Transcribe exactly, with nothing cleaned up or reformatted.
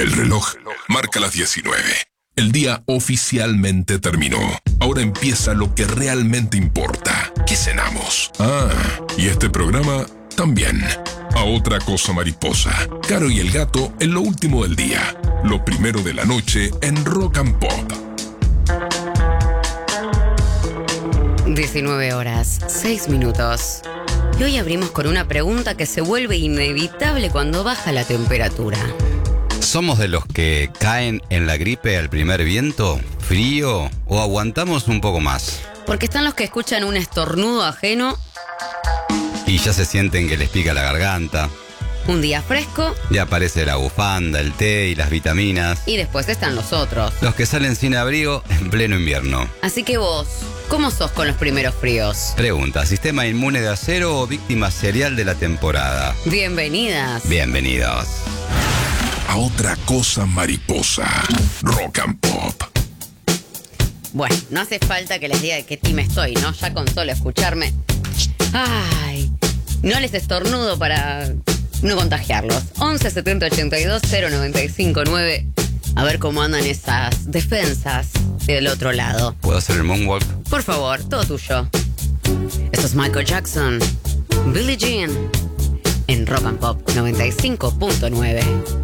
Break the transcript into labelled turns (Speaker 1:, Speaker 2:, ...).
Speaker 1: El reloj marca las diecinueve. El día oficialmente terminó. Ahora empieza lo que realmente importa. ¿Qué cenamos? Ah, y este programa también. A otra cosa mariposa. Caro y el gato en lo último del día. Lo primero de la noche en Rock and Pop.
Speaker 2: diecinueve horas, seis minutos. Y hoy abrimos con una pregunta que se vuelve inevitable cuando baja la temperatura.
Speaker 3: ¿Somos de los que caen en la gripe al primer viento, frío, o aguantamos un poco más?
Speaker 2: Porque están los que escuchan un estornudo ajeno
Speaker 3: Y ya se sienten que les pica la garganta.
Speaker 2: un día fresco
Speaker 3: Ya aparece la bufanda, el té y las vitaminas.
Speaker 2: y después están los otros.
Speaker 3: Los que salen sin abrigo en pleno invierno.
Speaker 2: Así que vos, ¿cómo sos con los primeros fríos?
Speaker 3: Pregunta, ¿sistema inmune de acero o víctima serial de la temporada?
Speaker 2: Bienvenidas.
Speaker 3: Bienvenidos.
Speaker 1: A otra cosa mariposa. Rock and Pop.
Speaker 2: Bueno, no hace falta que les diga de qué team estoy, ¿no? Ya con solo escucharme. Ay, no les estornudo para no contagiarlos. once setenta ochenta y dos cero noventa y cinco nueve. A ver cómo andan esas defensas del otro lado.
Speaker 3: ¿Puedo hacer el moonwalk?
Speaker 2: Por favor, todo tuyo. Esto es Michael Jackson, Billie Jean, en Rock and Pop noventa y cinco punto nueve.